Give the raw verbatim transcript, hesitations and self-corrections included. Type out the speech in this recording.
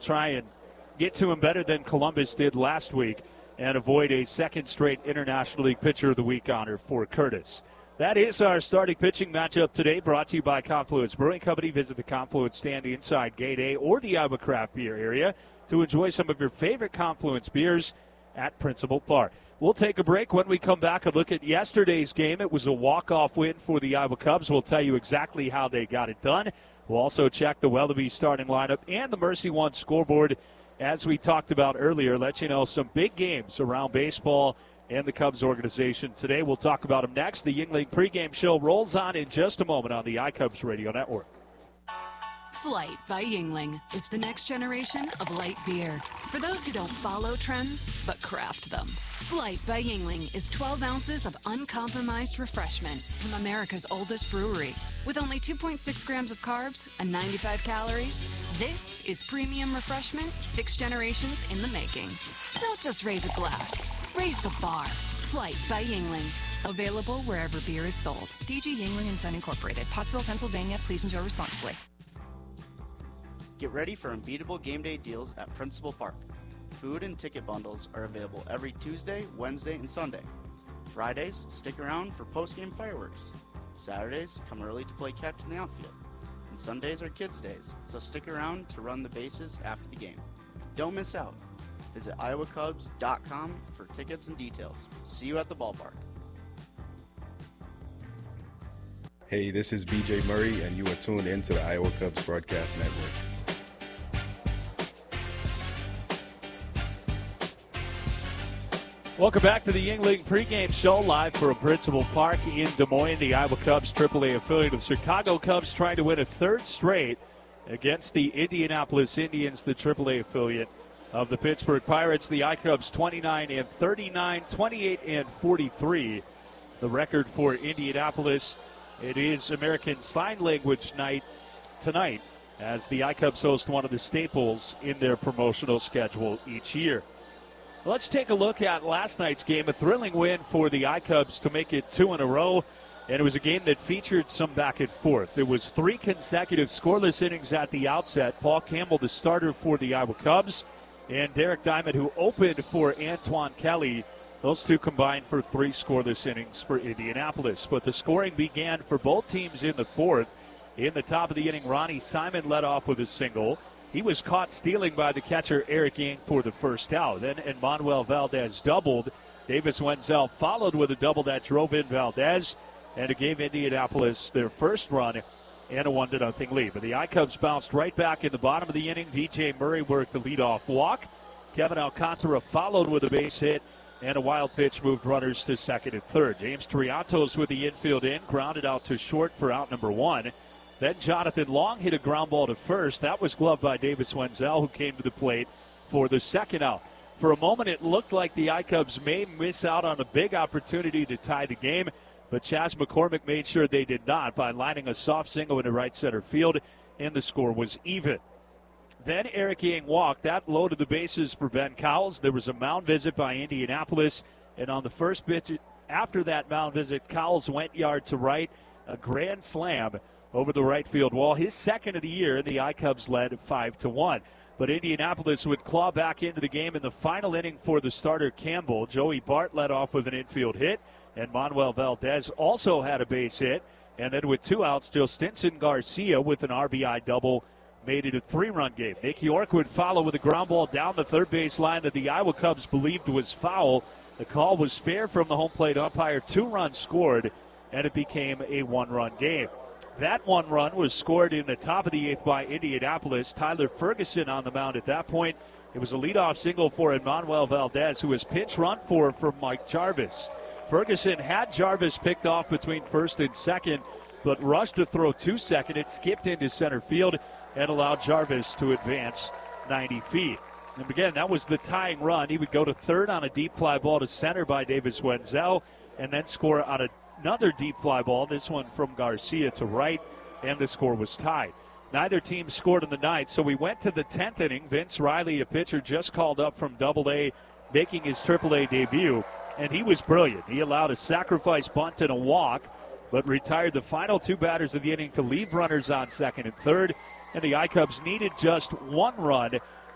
try and get to him better than Columbus did last week and avoid a second straight International League Pitcher of the Week honor for Curtis. That is our starting pitching matchup today, brought to you by Confluence Brewing Company. Visit the Confluence stand inside Gate A or the Iowa Craft Beer area to enjoy some of your favorite Confluence beers at Principal Park. We'll take a break. When we come back and look at yesterday's game, it was a walk-off win for the Iowa Cubs. We'll tell you exactly how they got it done. We'll also check the Weatherby starting lineup and the Mercy One scoreboard. As we talked about earlier, let you know some big games around baseball and the Cubs organization today. We'll talk about them next. The Yuengling pregame show rolls on in just a moment on the iCubs Radio Network. Flight by Yuengling. It's the next generation of light beer. For those who don't follow trends, but craft them. Flight by Yuengling is twelve ounces of uncompromised refreshment from America's oldest brewery. With only two point six grams of carbs and ninety-five calories, this is premium refreshment six generations in the making. Don't just raise a glass. Raise the bar. Flight by Yuengling. Available wherever beer is sold. D G Yuengling and Son Incorporated. Pottsville, Pennsylvania. Please enjoy responsibly. Get ready for unbeatable game day deals at Principal Park. Food and ticket bundles are available every Tuesday, Wednesday, and Sunday. Fridays, stick around for post-game fireworks. Saturdays, come early to play catch in the outfield. And Sundays are kids' days, so stick around to run the bases after the game. Don't miss out. Visit iowa cubs dot com for tickets and details. See you at the ballpark. Hey, this is B J Murray, and you are tuned into the Iowa Cubs Broadcast Network. Welcome back to the Yuengling pregame show, live from Principal Park in Des Moines. The Iowa Cubs triple A affiliate of the Chicago Cubs trying to win a third straight against the Indianapolis Indians, the triple A affiliate of the Pittsburgh Pirates. The iCubs twenty-nine and thirty-nine, twenty-eight and forty-three. The record for Indianapolis. It is American Sign Language night tonight as the iCubs host one of the staples in their promotional schedule each year. Let's take a look at last night's game. A thrilling win for the iCubs to make it two in a row. And it was a game that featured some back and forth. There was three consecutive scoreless innings at the outset. Paul Campbell, the starter for the Iowa Cubs, and Derek Diamond, who opened for Antoine Kelly. Those two combined for three scoreless innings for Indianapolis. But the scoring began for both teams in the fourth. In the top of the inning, Ronnie Simon led off with a single. He was caught stealing by the catcher Eric Yang for the first out. Then Emmanuel Valdez doubled. Davis Wenzel followed with a double that drove in Valdez, and it gave Indianapolis their first run and a one to nothing lead. But the iCubs bounced right back in the bottom of the inning. V J Murray worked the leadoff walk. Kevin Alcantara followed with a base hit, and a wild pitch moved runners to second and third. James Triantos with the infield in, grounded out to short for out number one. Then Jonathan Long hit a ground ball to first. That was gloved by Davis Wenzel, who came to the plate for the second out. For a moment, it looked like the iCubs may miss out on a big opportunity to tie the game, but Chas McCormick made sure they did not by lining a soft single into right center field, and the score was even. Then Eric Yang walked. That loaded the bases for Ben Cowles. There was a mound visit by Indianapolis, and on the first pitch after that mound visit, Cowles went yard to right, a grand slam over the right field wall. His second of the year, the iCubs led five to one. But Indianapolis would claw back into the game in the final inning for the starter Campbell. Joey Bart led off with an infield hit, and Manuel Valdez also had a base hit. And then with two outs, Joe Stinson Garcia with an R B I double made it a three-run game. Nick York would follow with a ground ball down the third base line that the Iowa Cubs believed was foul. The call was fair from the home plate umpire. Two runs scored, and it became a one-run game. That one run was scored in the top of the eighth by Indianapolis. Tyler Ferguson on the mound at that point. It was a leadoff single for Emmanuel Valdez, who was pinch run for from Mike Jarvis. Ferguson had Jarvis picked off between first and second, but rushed to throw to second. It skipped into center field and allowed Jarvis to advance ninety feet. And again, that was the tying run. He would go to third on a deep fly ball to center by Davis Wenzel, and then score on a another deep fly ball, this one from Garcia to right, and the score was tied. Neither team scored in the ninth, so we went to the tenth inning. Vince Riley, a pitcher just called up from double A, making his triple A debut, and he was brilliant. He allowed a sacrifice bunt and a walk, but retired the final two batters of the inning to leave runners on second and third, and the iCubs needed just one run